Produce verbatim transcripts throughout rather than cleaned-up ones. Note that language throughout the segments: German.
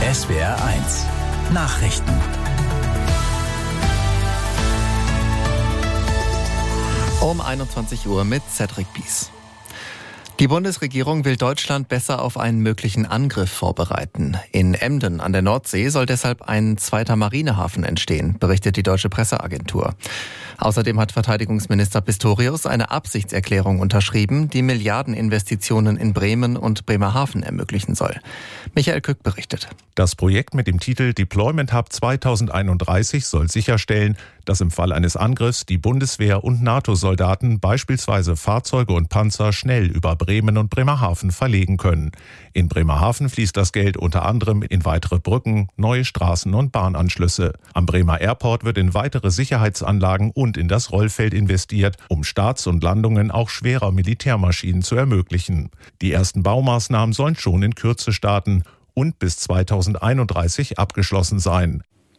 S W R eins Nachrichten. Um einundzwanzig Uhr mit Cedric Bies. Die Bundesregierung will Deutschland besser auf einen möglichen Angriff vorbereiten. In Emden an der Nordsee soll deshalb ein zweiter Marinehafen entstehen, berichtet die Deutsche Presseagentur. Außerdem hat Verteidigungsminister Pistorius eine Absichtserklärung unterschrieben, die Milliardeninvestitionen in Bremen und Bremerhaven ermöglichen soll. Michael Kück berichtet. Das Projekt mit dem Titel Deployment Hub zweitausendeinunddreißig soll sicherstellen, dass im Fall eines Angriffs die Bundeswehr und NATO-Soldaten beispielsweise Fahrzeuge und Panzer schnell über Bremen und Bremerhaven verlegen können. In Bremerhaven fließt das Geld unter anderem in weitere Brücken, neue Straßen und Bahnanschlüsse. Am Bremer Airport wird in weitere Sicherheitsanlagen und in das Rollfeld investiert, um Starts und Landungen auch schwerer Militärmaschinen zu ermöglichen. Die ersten Baumaßnahmen sollen schon in Kürze starten und bis zweitausendeinunddreißig abgeschlossen sein.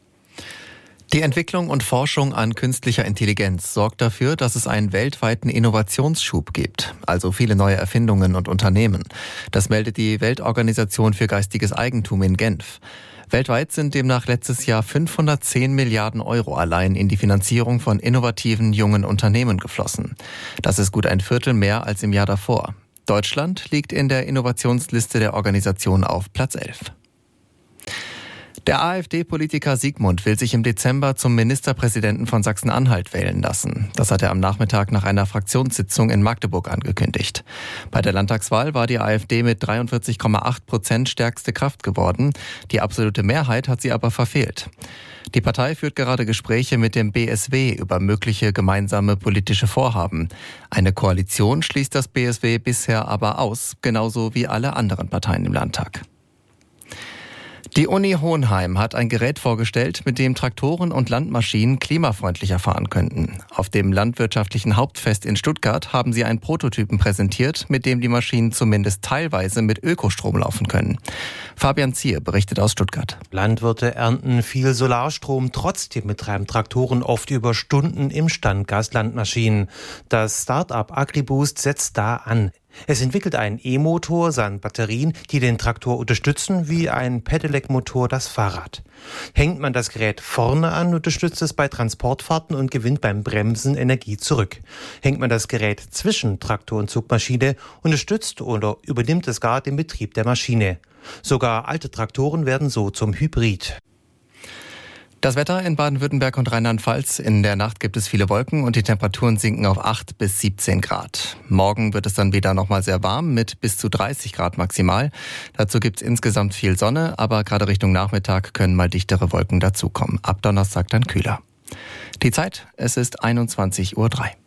Die Entwicklung und Forschung an künstlicher Intelligenz sorgt dafür, dass es einen weltweiten Innovationsschub gibt, also viele neue Erfindungen und Unternehmen. Das meldet die Weltorganisation für geistiges Eigentum in Genf. Weltweit sind demnach letztes Jahr fünfhundertzehn Milliarden Euro allein in die Finanzierung von innovativen jungen Unternehmen geflossen. Das ist gut ein Viertel mehr als im Jahr davor. Deutschland liegt in der Innovationsliste der Organisation auf Platz elf. Der AfD-Politiker Siegmund will sich im Dezember zum Ministerpräsidenten von Sachsen-Anhalt wählen lassen. Das hat er am Nachmittag nach einer Fraktionssitzung in Magdeburg angekündigt. Bei der Landtagswahl war die AfD mit dreiundvierzig Komma acht Prozent stärkste Kraft geworden. Die absolute Mehrheit hat sie aber verfehlt. Die Partei führt gerade Gespräche mit dem B S W über mögliche gemeinsame politische Vorhaben. Eine Koalition schließt das B S W bisher aber aus, genauso wie alle anderen Parteien im Landtag. Die Uni Hohenheim hat ein Gerät vorgestellt, mit dem Traktoren und Landmaschinen klimafreundlicher fahren könnten. Auf dem landwirtschaftlichen Hauptfest in Stuttgart haben sie einen Prototypen präsentiert, mit dem die Maschinen zumindest teilweise mit Ökostrom laufen können. Fabian Zier berichtet aus Stuttgart. Landwirte ernten viel Solarstrom, trotzdem betreiben Traktoren oft über Stunden im Standgas Landmaschinen. Das Start-up Agriboost setzt da an. Es entwickelt einen E-Motor samt Batterien, die den Traktor unterstützen, wie ein Pedelec-Motor das Fahrrad. Hängt man das Gerät vorne an, unterstützt es bei Transportfahrten und gewinnt beim Bremsen Energie zurück. Hängt man das Gerät zwischen Traktor und Zugmaschine, unterstützt oder übernimmt es gar den Betrieb der Maschine. Sogar alte Traktoren werden so zum Hybrid. Das Wetter in Baden-Württemberg und Rheinland-Pfalz. In der Nacht gibt es viele Wolken und die Temperaturen sinken auf acht bis siebzehn Grad. Morgen wird es dann wieder nochmal sehr warm mit bis zu dreißig Grad maximal. Dazu gibt es insgesamt viel Sonne, aber gerade Richtung Nachmittag können mal dichtere Wolken dazukommen. Ab Donnerstag dann kühler. Die Zeit, es ist einundzwanzig Uhr drei.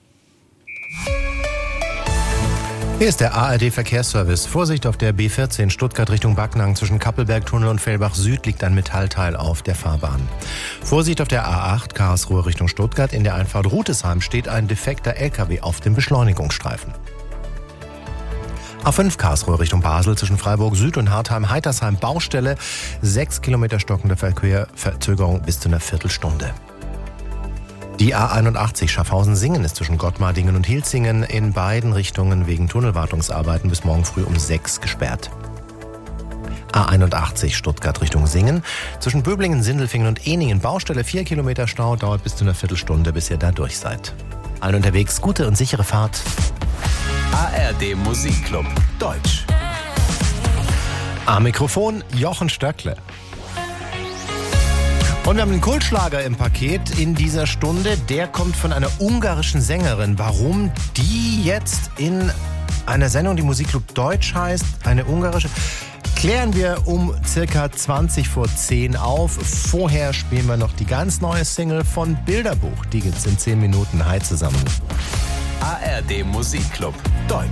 Hier ist der A R D-Verkehrsservice. Vorsicht auf der B vierzehn Stuttgart Richtung Backnang. Zwischen Kappelbergtunnel und Fellbach Süd liegt ein Metallteil auf der Fahrbahn. Vorsicht auf der A acht Karlsruhe Richtung Stuttgart. In der Einfahrt Rutesheim steht ein defekter L K W auf dem Beschleunigungsstreifen. A fünf Karlsruhe Richtung Basel zwischen Freiburg Süd und Hartheim-Heitersheim Baustelle. Sechs Kilometer stockende Verkehr, Verzögerung bis zu einer Viertelstunde. Die A einundachtzig Schaffhausen-Singen ist zwischen Gottmardingen und Hilzingen in beiden Richtungen wegen Tunnelwartungsarbeiten bis morgen früh um sechs gesperrt. A einundachtzig Stuttgart Richtung Singen. Zwischen Böblingen, Sindelfingen und Ehningen Baustelle vier Kilometer Stau, dauert bis zu einer Viertelstunde, bis ihr da durch seid. Allen unterwegs gute und sichere Fahrt. A R D Musikclub Deutsch. Am Mikrofon Jochen Stöckle. Und wir haben einen Kultschlager im Paket in dieser Stunde. Der kommt von einer ungarischen Sängerin. Warum die jetzt in einer Sendung, die Musikclub Deutsch heißt, eine ungarische, klären wir um circa zwanzig vor zehn auf. Vorher spielen wir noch die ganz neue Single von Bilderbuch. Die gibt's in zehn Minuten. Hi zusammen. A R D Musikclub Deutsch.